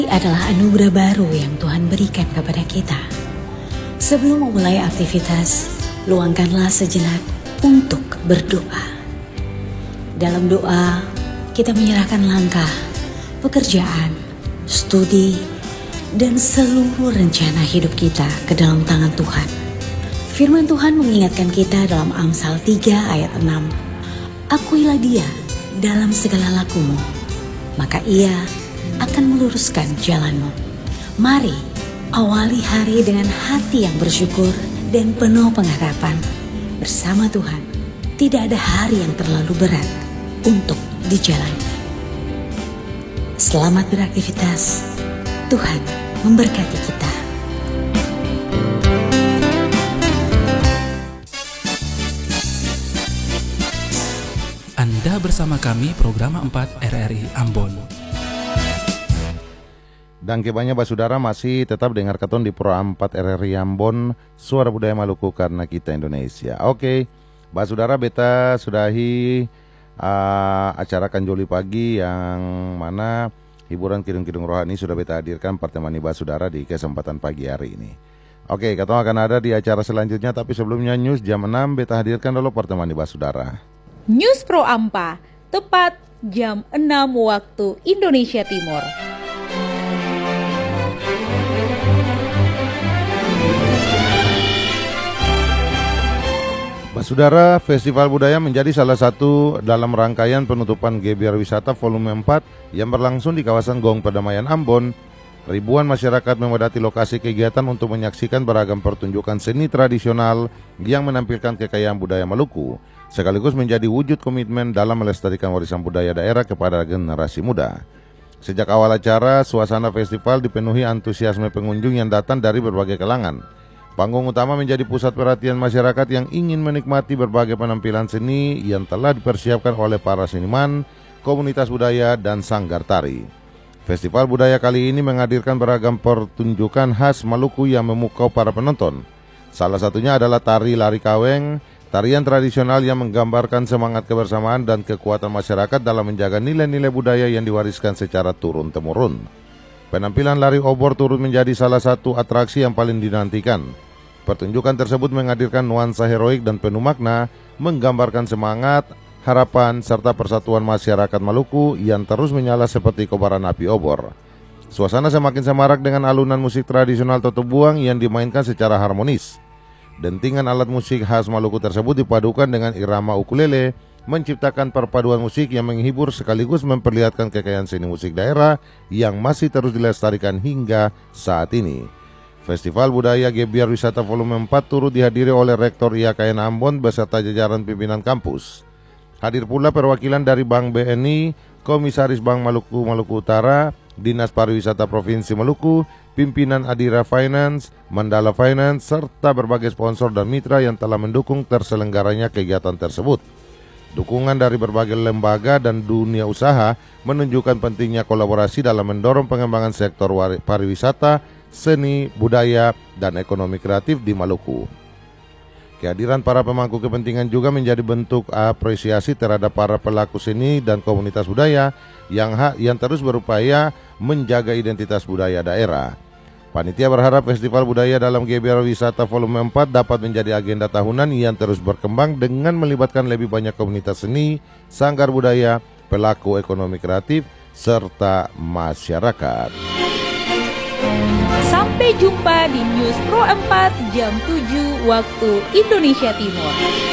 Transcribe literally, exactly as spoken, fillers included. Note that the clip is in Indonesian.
Adalah anugerah baru yang Tuhan berikan kepada kita. Sebelum memulai aktivitas, luangkanlah sejenak untuk berdoa. Dalam doa, kita menyerahkan langkah, pekerjaan, studi, dan seluruh rencana hidup kita ke dalam tangan Tuhan. Firman Tuhan mengingatkan kita dalam Amsal tiga ayat enam. Akuilah Dia dalam segala lakumu, maka Ia akan meluruskan jalanmu. Mari awali hari dengan hati yang bersyukur dan penuh pengharapan. Bersama Tuhan, tidak ada hari yang terlalu berat untuk dijalani. Selamat beraktivitas. Tuhan memberkati kita. Anda bersama kami program empat R R I Ambon. Dan kebanya basudara masih tetap dengar katon di Pro empat R R I Ambon, Suara Budaya Maluku karena kita Indonesia. Oke, basudara beta sudahi uh, acara Kanjoli Pagi yang mana hiburan kidung-kidung rohani sudah beta hadirkan pertemani basudara di kesempatan pagi hari ini. Oke, katong akan ada di acara selanjutnya, tapi sebelumnya news jam enam beta hadirkan dulu pertemani basudara. News Pro Ampa, tepat jam enam waktu Indonesia Timur. Saudara, Festival Budaya menjadi salah satu dalam rangkaian penutupan G B R Wisata Volume empat yang berlangsung di kawasan Gong Perdamaian Ambon. Ribuan masyarakat memadati lokasi kegiatan untuk menyaksikan beragam pertunjukan seni tradisional yang menampilkan kekayaan budaya Maluku, sekaligus menjadi wujud komitmen dalam melestarikan warisan budaya daerah kepada generasi muda. Sejak awal acara, suasana festival dipenuhi antusiasme pengunjung yang datang dari berbagai kalangan. Panggung utama menjadi pusat perhatian masyarakat yang ingin menikmati berbagai penampilan seni yang telah dipersiapkan oleh para seniman, komunitas budaya, dan sanggar tari. Festival budaya kali ini menghadirkan beragam pertunjukan khas Maluku yang memukau para penonton. Salah satunya adalah tari lari kaweng, tarian tradisional yang menggambarkan semangat kebersamaan dan kekuatan masyarakat dalam menjaga nilai-nilai budaya yang diwariskan secara turun-temurun. Penampilan lari obor turut menjadi salah satu atraksi yang paling dinantikan. Pertunjukan tersebut menghadirkan nuansa heroik dan penuh makna, menggambarkan semangat, harapan, serta persatuan masyarakat Maluku yang terus menyala seperti kobaran api obor. Suasana semakin semarak dengan alunan musik tradisional Toto Buang yang dimainkan secara harmonis. Dentingan alat musik khas Maluku tersebut dipadukan dengan irama ukulele, menciptakan perpaduan musik yang menghibur sekaligus memperlihatkan kekayaan seni musik daerah yang masih terus dilestarikan hingga saat ini. Festival Budaya G B R Wisata Volume empat turut dihadiri oleh Rektor I A K N Ambon beserta jajaran pimpinan kampus. Hadir pula perwakilan dari Bank B N I, Komisaris Bank Maluku Maluku Utara, Dinas Pariwisata Provinsi Maluku, pimpinan Adira Finance, Mandala Finance, serta berbagai sponsor dan mitra yang telah mendukung terselenggaranya kegiatan tersebut. Dukungan dari berbagai lembaga dan dunia usaha menunjukkan pentingnya kolaborasi dalam mendorong pengembangan sektor pariwisata, seni, budaya, dan ekonomi kreatif di Maluku. Kehadiran para pemangku kepentingan juga menjadi bentuk apresiasi terhadap para pelaku seni dan komunitas budaya yang, yang terus berupaya menjaga identitas budaya daerah. Panitia berharap Festival Budaya dalam G B R Wisata Volume empat dapat menjadi agenda tahunan yang terus berkembang dengan melibatkan lebih banyak komunitas seni, sanggar budaya, pelaku ekonomi kreatif, serta masyarakat. Sampai jumpa di News Pro empat jam tujuh waktu Indonesia Timur.